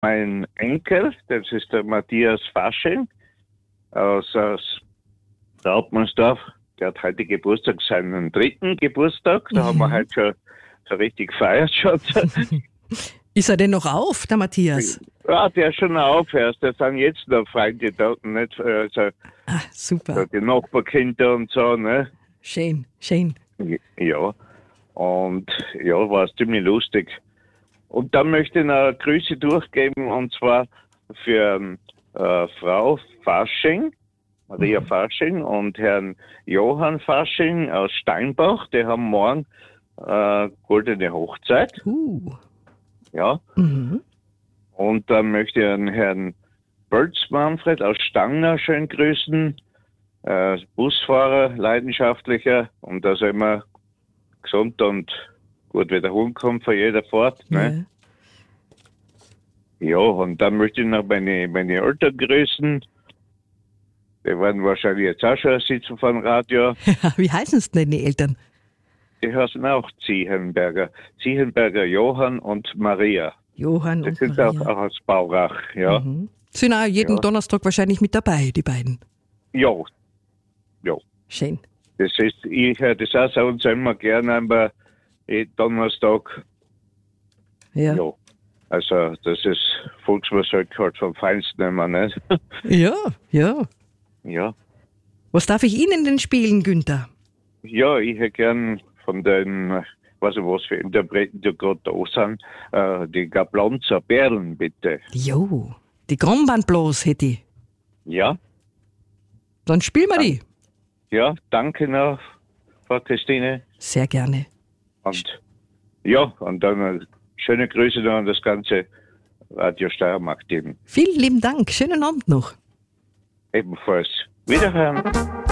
mein Enkel, das ist der Matthias Fasching aus Trautmannsdorf. Der hat heute Geburtstag, seinen 3. Geburtstag. Da haben wir heute schon so richtig gefeiert schon. Ist er denn noch auf, der Matthias? Ja, der ist schon auf erst. Da sind jetzt noch Freunde da, nicht? Also, super. Die Nachbarkinder und so, ne? Schön. Ja. Und ja, war es ziemlich lustig. Und dann möchte ich noch Grüße durchgeben, und zwar für Frau Fasching, Maria Fasching, und Herrn Johann Fasching aus Steinbach. Die haben morgen goldene Hochzeit. Ja. Und dann möchte ich einen Herrn Bölz Manfred aus Stangner schön grüßen. Busfahrer, leidenschaftlicher, und dass er immer gesund und gut wieder rumkommt von jeder Fahrt. Ne? Ja, und dann möchte ich noch meine Eltern grüßen. Die werden wahrscheinlich jetzt auch schon sitzen vom Radio. Wie heißen es denn die Eltern? Die heißen auch Ziehenberger. Ziehenberger Johann und Maria. Johann das und sind Maria. auch aus Baurach, ja. Sind auch jeden Donnerstag wahrscheinlich mit dabei, die beiden. Ja. Schön. Das ist, ich höre das auch so und so immer gerne, aber Donnerstag. Ja. Also, das ist Volksmusik halt vom Feinsten immer, nicht? Ja. Ja. Was darf ich Ihnen denn spielen, Günther? Ja, ich hätte gern von den, weiß ich was für Interpreten, die gerade da sind, die Gablonzer Perlen, bitte. Jo, die Gromband bloß hätte ich. Ja. Dann spielen wir die. Ja, danke noch, Frau Christine. Sehr gerne. Und und dann schöne Grüße noch an das ganze Radio Steiermark-Team. Vielen lieben Dank. Schönen Abend noch. Ebenfalls. Wiederhören.